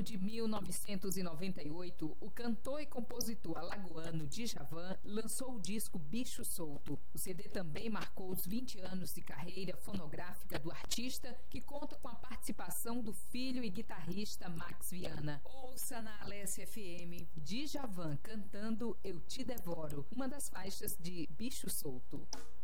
ano de 1998, o cantor e compositor alagoano Djavan lançou o disco Bicho Solto. O CD também marcou os 20 anos de carreira fonográfica do artista, que conta com a participação do filho e guitarrista Max Viana. Ouça na Alessia FM Djavan cantando Eu Te Devoro, uma das faixas de Bicho Solto.